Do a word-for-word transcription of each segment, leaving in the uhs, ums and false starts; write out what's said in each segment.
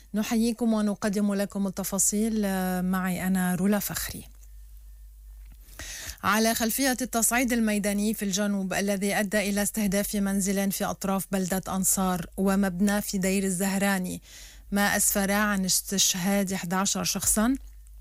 نحييكم ونقدم لكم التفاصيل. معي أنا رولا فخري. على خلفية التصعيد الميداني في الجنوب الذي أدى إلى استهداف منزل في أطراف بلدة أنصار ومبنى في دير الزهراني، ما أسفر عن استشهاد أحد عشر شخصا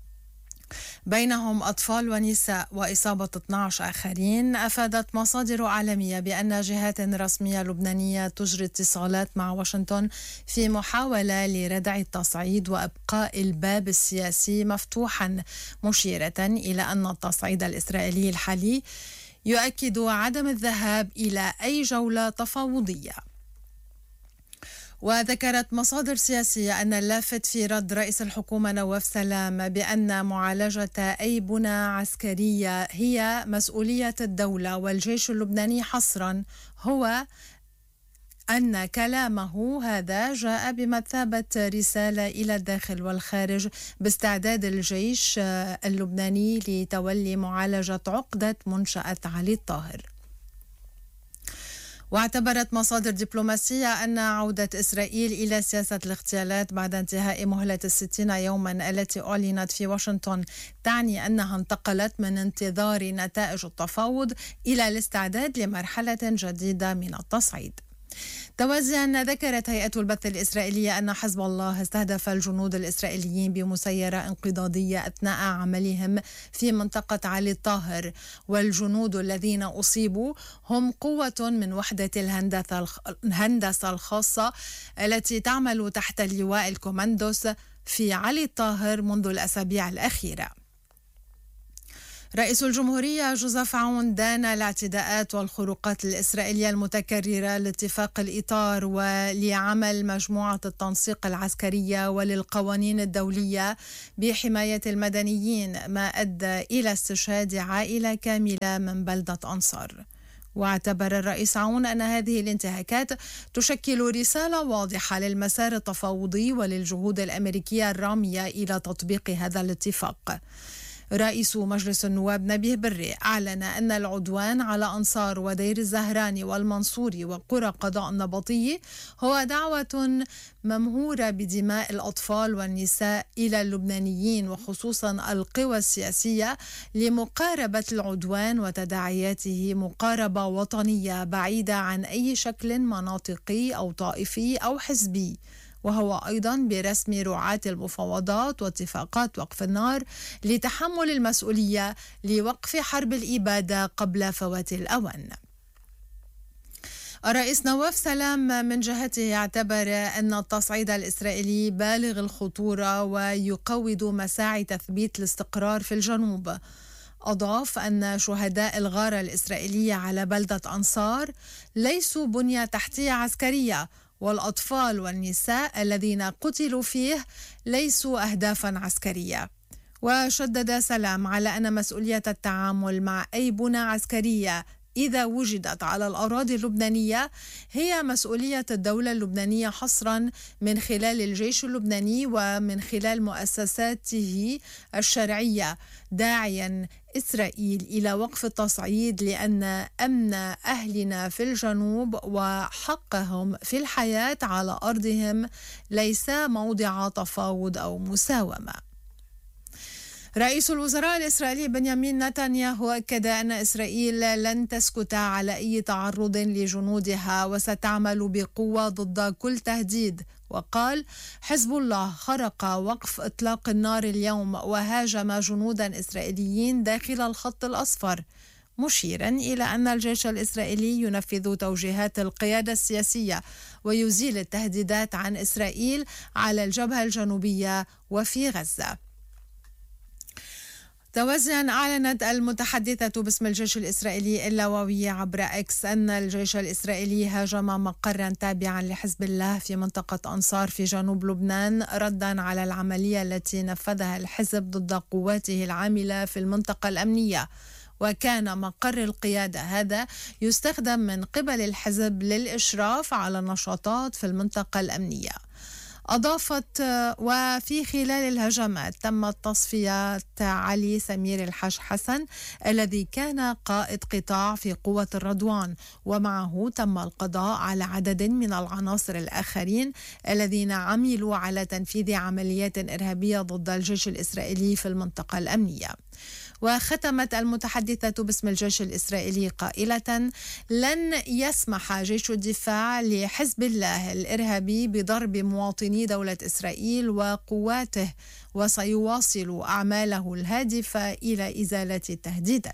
بينهم أطفال ونساء وإصابة اثني عشر آخرين. أفادت مصادر عالمية بأن جهات رسمية لبنانية تجري اتصالات مع واشنطن في محاولة لردع التصعيد وإبقاء الباب السياسي مفتوحا، مشيرة إلى أن التصعيد الإسرائيلي الحالي يؤكد عدم الذهاب إلى أي جولة تفاوضية. وذكرت مصادر سياسية أن اللافت في رد رئيس الحكومة نواف سلام بأن معالجة أي بنى عسكرية هي مسؤولية الدولة والجيش اللبناني حصرا، هو أن كلامه هذا جاء بمثابة رسالة إلى الداخل والخارج باستعداد الجيش اللبناني لتولي معالجة عقدة منشأة علي الطاهر. واعتبرت مصادر دبلوماسية أن عودة إسرائيل إلى سياسة الاغتيالات بعد انتهاء مهلة الستين يوما التي أعلنت في واشنطن تعني أنها انتقلت من انتظار نتائج التفاوض إلى الاستعداد لمرحلة جديدة من التصعيد. توازيا ذكرت هيئة البث الإسرائيلية أن حزب الله استهدف الجنود الإسرائيليين بمسيرة انقضاضية أثناء عملهم في منطقة علي الطاهر، والجنود الذين أصيبوا هم قوة من وحدة الهندسة الخاصة التي تعمل تحت اللواء الكوماندوس في علي الطاهر منذ الأسابيع الأخيرة. رئيس الجمهورية جوزيف عون دان الاعتداءات والخروقات الإسرائيلية المتكررة لاتفاق الإطار ولعمل مجموعة التنسيق العسكرية وللقوانين الدولية بحماية المدنيين، ما أدى إلى استشهاد عائلة كاملة من بلدة أنصار. واعتبر الرئيس عون أن هذه الانتهاكات تشكل رسالة واضحة للمسار التفاوضي وللجهود الأمريكية الرامية إلى تطبيق هذا الاتفاق. رئيس مجلس النواب نبيه بري أعلن أن العدوان على أنصار ودير الزهراني والمنصوري وقرى قضاء النبطي هو دعوة ممهورة بدماء الأطفال والنساء إلى اللبنانيين وخصوصا القوى السياسية لمقاربة العدوان وتداعياته مقاربة وطنية بعيدة عن أي شكل مناطقي أو طائفي أو حزبي، وهو أيضا برسم رعاة المفاوضات واتفاقات وقف النار لتحمل المسؤولية لوقف حرب الإبادة قبل فوات الأوان. الرئيس نواف سلام من جهته اعتبر أن التصعيد الإسرائيلي بالغ الخطورة ويقوض مساعي تثبيت الاستقرار في الجنوب. أضاف أن شهداء الغارة الإسرائيلية على بلدة أنصار ليسوا بنية تحتية عسكرية، والأطفال والنساء الذين قتلوا فيه ليسوا أهدافا عسكرية. وشدد سلام على أن مسؤولية التعامل مع أي بنى عسكرية إذا وجدت على الأراضي اللبنانية هي مسؤولية الدولة اللبنانية حصرا من خلال الجيش اللبناني ومن خلال مؤسساته الشرعية، داعيا إسرائيل إلى وقف التصعيد لأن أمن أهلنا في الجنوب وحقهم في الحياة على أرضهم ليس موضع تفاوض أو مساومة. رئيس الوزراء الإسرائيلي بنيامين نتنياهو أكد أن إسرائيل لن تسكت على أي تعرض لجنودها وستعمل بقوة ضد كل تهديد، وقال حزب الله خرق وقف إطلاق النار اليوم وهاجم جنودا إسرائيليين داخل الخط الأصفر، مشيرا إلى أن الجيش الإسرائيلي ينفذ توجيهات القيادة السياسية ويزيل التهديدات عن إسرائيل على الجبهة الجنوبية وفي غزة. توازيا أعلنت المتحدثة باسم الجيش الإسرائيلي اللواوي عبر إكس أن الجيش الإسرائيلي هاجم مقرا تابعا لحزب الله في منطقة أنصار في جنوب لبنان ردا على العملية التي نفذها الحزب ضد قواته العاملة في المنطقة الأمنية، وكان مقر القيادة هذا يستخدم من قبل الحزب للإشراف على النشاطات في المنطقة الأمنية. أضافت وفي خلال الهجمات تم تصفية علي سمير الحاج حسن الذي كان قائد قطاع في قوة الرضوان، ومعه تم القضاء على عدد من العناصر الآخرين الذين عملوا على تنفيذ عمليات إرهابية ضد الجيش الإسرائيلي في المنطقة الأمنية. وختمت المتحدثة باسم الجيش الإسرائيلي قائلة: لن يسمح جيش الدفاع لحزب الله الإرهابي بضرب مواطني دولة إسرائيل وقواته، وسيواصل أعماله الهادفة إلى إزالة التهديدات.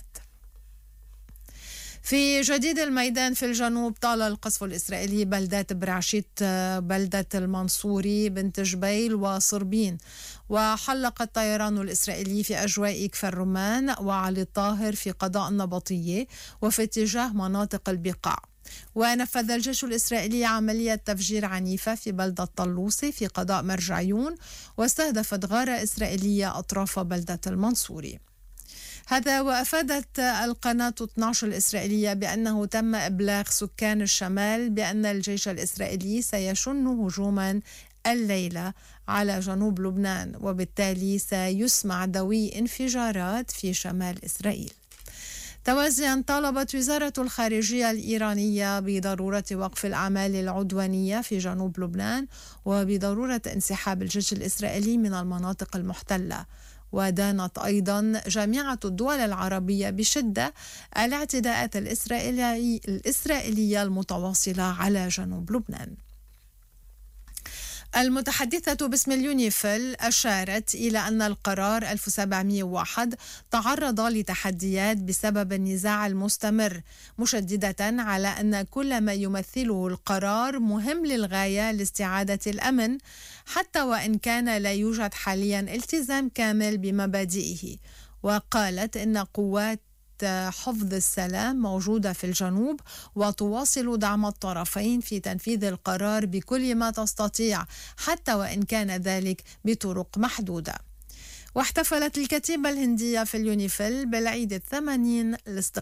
في جديد الميدان في الجنوب، طال القصف الإسرائيلي بلدات برعشيت، بلدة المنصوري، بنت جبيل وصربين، وحلق الطيران الإسرائيلي في أجواء كفر الرمان وعلي الطاهر في قضاء النبطية وفي اتجاه مناطق البقاع. ونفذ الجيش الإسرائيلي عملية تفجير عنيفة في بلدة طلوسي في قضاء مرجعيون، واستهدفت غارة إسرائيلية أطراف بلدة المنصوري. هذا وأفادت القناة اثني عشر الإسرائيلية بأنه تم إبلاغ سكان الشمال بأن الجيش الإسرائيلي سيشن هجوما الليلة على جنوب لبنان، وبالتالي سيسمع دوي انفجارات في شمال إسرائيل. توازيا، طالبت وزارة الخارجية الإيرانية بضرورة وقف الأعمال العدوانية في جنوب لبنان وبضرورة انسحاب الجيش الإسرائيلي من المناطق المحتلة. ودانت أيضا جامعة الدول العربية بشدة الاعتداءات الإسرائيلية الإسرائيلية المتواصلة على جنوب لبنان. المتحدثة باسم اليونيفيل أشارت إلى أن القرار ألف وسبعمئة وواحد تعرض لتحديات بسبب النزاع المستمر، مشددة على أن كل ما يمثله القرار مهم للغاية لاستعادة الأمن، حتى وإن كان لا يوجد حاليا التزام كامل بمبادئه. وقالت إن قوات حفظ السلام موجودة في الجنوب وتواصل دعم الطرفين في تنفيذ القرار بكل ما تستطيع، حتى وإن كان ذلك بطرق محدودة. واحتفلت الكتيبة الهندية في اليونيفيل بالعيد الثمانين لاستقلال